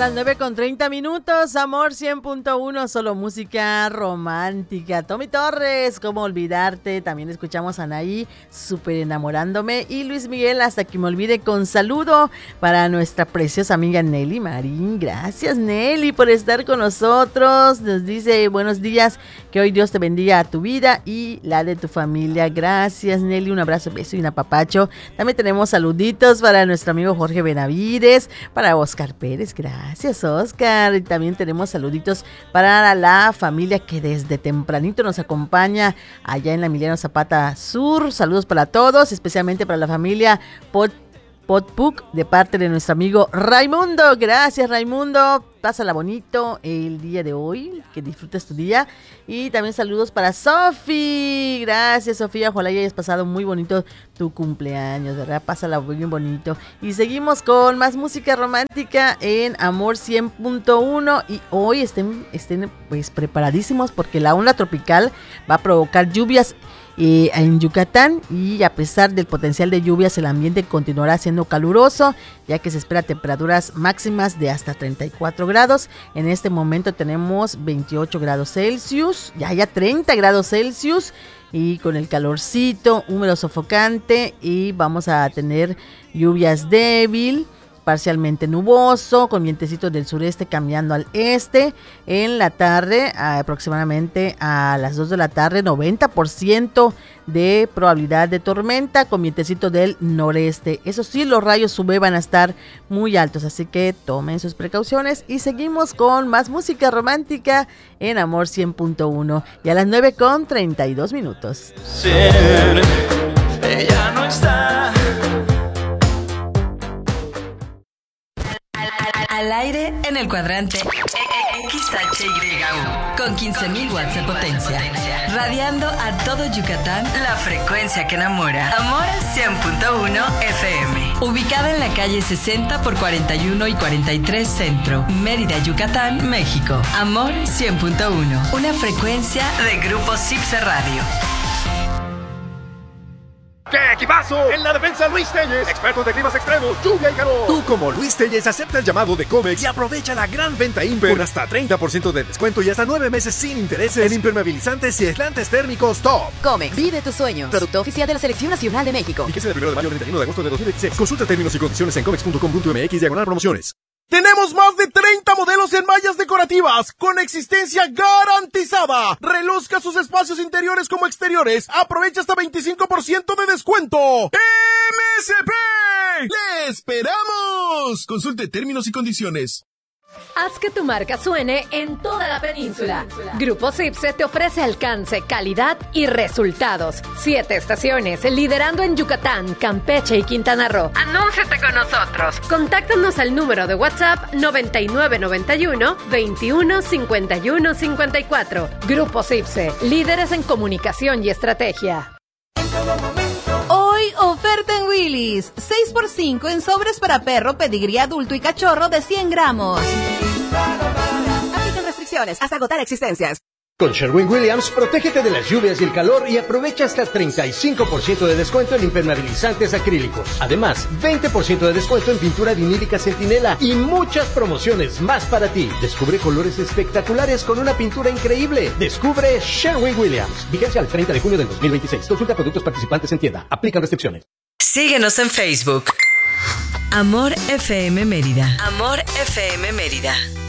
las 9:30, Amor 100.1, solo música romántica. Tommy Torres, ¿cómo olvidarte? También escuchamos a Anaí, Súper Enamorándome. Y Luis Miguel, Hasta que me olvide, con saludo para nuestra preciosa amiga Nelly Marín. Gracias, Nelly, por estar con nosotros. Nos dice, buenos días, que hoy Dios te bendiga a tu vida y la de tu familia. Gracias, Nelly, un abrazo, beso y un apapacho. También tenemos saluditos para nuestro amigo Jorge Benavides, para Oscar Pérez. Gracias, Oscar. Y también tenemos saluditos para la familia que desde tempranito nos acompaña allá en la Emiliano Zapata Sur. Saludos para todos, especialmente para la familia Potpuc, de parte de nuestro amigo Raimundo. Gracias, Raimundo. Pásala bonito el día de hoy, que disfrutes tu día. Y también saludos para Sofi. Gracias, Sofía. Ojalá hayas pasado muy bonito tu cumpleaños, ¿verdad? Pásala bien bonito. Y seguimos con más música romántica en Amor 100.1. Y hoy estén pues preparadísimos, porque la onda tropical va a provocar lluvias en Yucatán, y a pesar del potencial de lluvias, el ambiente continuará siendo caluroso, ya que se espera temperaturas máximas de hasta 34 grados. En este momento tenemos 28 grados Celsius, ya 30 grados Celsius, y con el calorcito, húmedo, sofocante, y vamos a tener lluvias débil, parcialmente nuboso, con vientecitos del sureste cambiando al este. En la tarde, aproximadamente a las 2 de la tarde, 90% de probabilidad de tormenta, con vientecito del noreste. Eso sí, los rayos UV van a estar muy altos, así que tomen sus precauciones. Y seguimos con más música romántica en Amor 100.1, y a las 9:32. Ella no está. Al aire en el cuadrante XHYU, con 15,000 watts de potencia, radiando a todo Yucatán, la frecuencia que enamora. Amor 100.1 FM, ubicada en la calle 60 por 41 y 43 Centro, Mérida, Yucatán, México. Amor 100.1, una frecuencia de Grupo Cipse Radio. ¡Qué equipazo! En la defensa, Luis Telles, expertos de climas extremos, lluvia y calor. Tú, como Luis Telles, acepta el llamado de Comex y aprovecha la gran venta Imper con hasta 30% de descuento y hasta 9 meses sin intereses en impermeabilizantes y aislantes térmicos top. Comex, vive tus sueños. Producto oficial de la Selección Nacional de México. Fíjese del 1 de mayo al 31 de agosto de 2016. Consulta términos y condiciones en comex.com.mx/promociones. Tenemos más de 30 modelos en mallas decorativas con existencia garantizada. Reluzca sus espacios interiores como exteriores. Aprovecha hasta 25% de descuento. ¡MSP! ¡Le esperamos! Consulte términos y condiciones. Haz que tu marca suene en toda la península. Grupo Cipse te ofrece alcance, calidad y resultados. 7 estaciones, liderando en Yucatán, Campeche y Quintana Roo. Anúnciate con nosotros. Contáctanos al número de WhatsApp 9991 21 51 54. Grupo Cipse, líderes en comunicación y estrategia. Hoy, oferta en Willy's. 6x5 en sobres para perro, pedigrí adulto y cachorro de 100 gramos. Aplican restricciones hasta agotar existencias. Con Sherwin-Williams, protégete de las lluvias y el calor y aprovecha hasta 35% de descuento en impermeabilizantes acrílicos. Además, 20% de descuento en pintura vinílica Centinela y muchas promociones más para ti. Descubre colores espectaculares con una pintura increíble. Descubre Sherwin-Williams. Vigencia al 30 de junio del 2026. Consulta productos participantes en tienda. Aplican restricciones. Síguenos en Facebook. Amor FM Mérida. Amor FM Mérida.